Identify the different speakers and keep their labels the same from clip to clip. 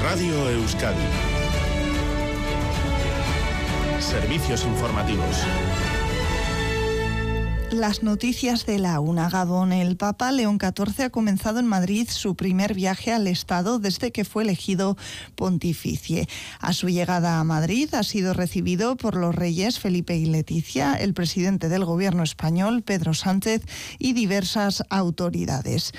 Speaker 1: Radio Euskadi. Servicios informativos.
Speaker 2: Las noticias de la una. Gabón. El Papa León XIV ha comenzado en Madrid su primer viaje al Estado desde que fue elegido pontífice. A su llegada a Madrid ha sido recibido por los reyes Felipe y Leticia, el presidente del gobierno español, Pedro Sánchez, y diversas autoridades.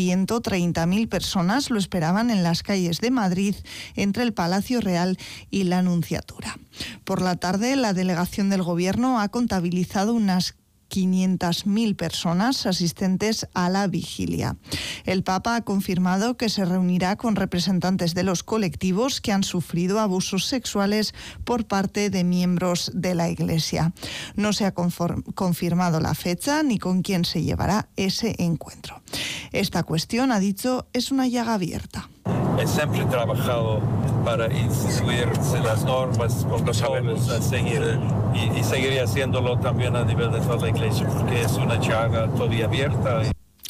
Speaker 2: 130.000 personas lo esperaban en las calles de Madrid, entre el Palacio Real y la Nunciatura. Por la tarde, la delegación del gobierno ha contabilizado unas 500.000 personas asistentes a la vigilia. El Papa ha confirmado que se reunirá con representantes de los colectivos que han sufrido abusos sexuales por parte de miembros de la Iglesia. No se ha confirmado la fecha ni con quién se llevará ese encuentro. Esta cuestión, ha dicho, es una llaga abierta.
Speaker 3: Siempre he trabajado para instituir las normas, protocolos a seguir y seguiré haciéndolo también a nivel de toda la Iglesia, porque es una llaga todavía abierta.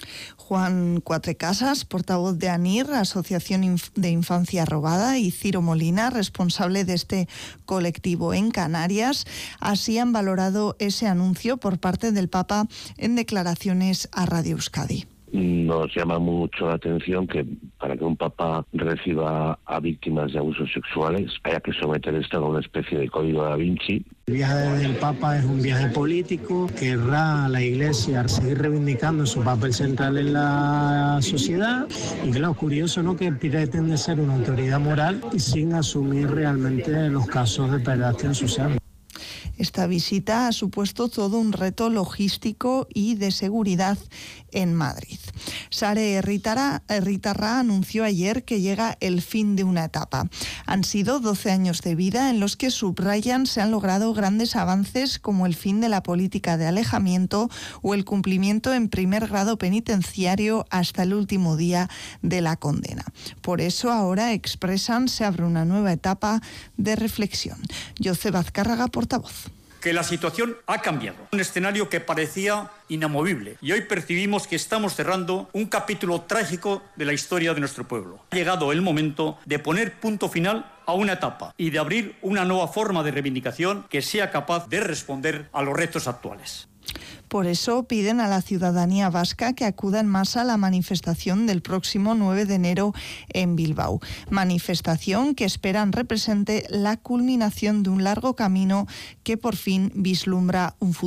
Speaker 2: Juan Cuatrecasas, portavoz de ANIR, Asociación de Infancia Robada, y Ciro Molina, responsable de este colectivo en Canarias, así han valorado ese anuncio por parte del Papa en declaraciones a Radio Euskadi.
Speaker 4: Nos llama mucho la atención que para que un papa reciba a víctimas de abusos sexuales haya que someter esto a una especie de código da Vinci.
Speaker 5: El viaje del Papa es un viaje político, querrá a la Iglesia seguir reivindicando su papel central en la sociedad y claro, curioso, ¿no?, que pretende ser una autoridad moral y sin asumir realmente los casos de pederastia social.
Speaker 2: Esta visita ha supuesto todo un reto logístico y de seguridad en Madrid. Sare Erritarra anunció ayer que llega el fin de una etapa. Han sido 12 años de vida en los que, subrayan, se han logrado grandes avances como el fin de la política de alejamiento o el cumplimiento en primer grado penitenciario hasta el último día de la condena. Por eso ahora, expresan, se abre una nueva etapa de reflexión. Joseba Azcárraga, portavoz.
Speaker 6: Que la situación ha cambiado. Un escenario que parecía inamovible y hoy percibimos que estamos cerrando un capítulo trágico de la historia de nuestro pueblo. Ha llegado el momento de poner punto final a una etapa y de abrir una nueva forma de reivindicación que sea capaz de responder a los retos actuales.
Speaker 2: Por eso piden a la ciudadanía vasca que acuda en masa a la manifestación del próximo 9 de enero en Bilbao. Manifestación que esperan represente la culminación de un largo camino que por fin vislumbra un futuro